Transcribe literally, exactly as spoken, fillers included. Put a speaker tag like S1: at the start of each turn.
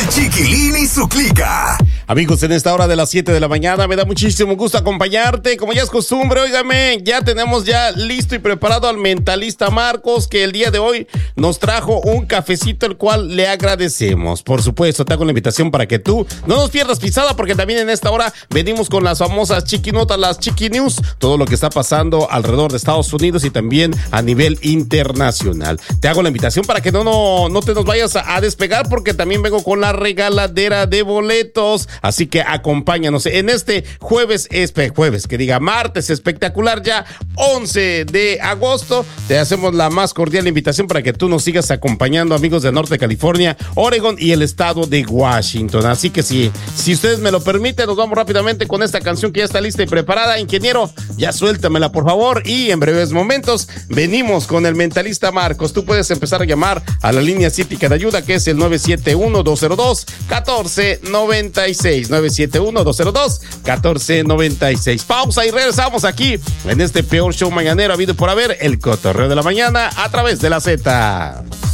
S1: El Chiquilín y su clica.
S2: Amigos, en esta hora de las siete de la mañana me da muchísimo gusto acompañarte. Como ya es costumbre, óigame, ya tenemos ya listo y preparado al mentalista Marcos, que el día de hoy nos trajo un cafecito, el cual le agradecemos. Por supuesto, te hago la invitación para que tú no nos pierdas pisada, porque también en esta hora venimos con las famosas chiquinotas, las Chiqui News, todo lo que está pasando alrededor de Estados Unidos y también a nivel internacional. Te hago la invitación para que no, no, no te nos vayas a, a despegar, porque también vengo con la regaladera de boletos. Así que acompáñanos en este jueves, espe, jueves, que diga martes espectacular, ya once de agosto. Te hacemos la más cordial invitación para que tú nos sigas acompañando, amigos de Norte California, Oregon y el estado de Washington. Así que si, si ustedes me lo permiten, nos vamos rápidamente con esta canción que ya está lista y preparada. Ingeniero, ya suéltamela, por favor. Y en breves momentos venimos con el mentalista Marcos. Tú puedes empezar a llamar a la línea cítica de ayuda, que es el nueve siete uno, dos cero dos, uno cuatro nueve seis. nueve siete uno, dos cero dos, uno cuatro nueve seis. Pausa y regresamos aquí en este peor show mañanero habido por haber, el Cotorreo de la Mañana a través de la Z.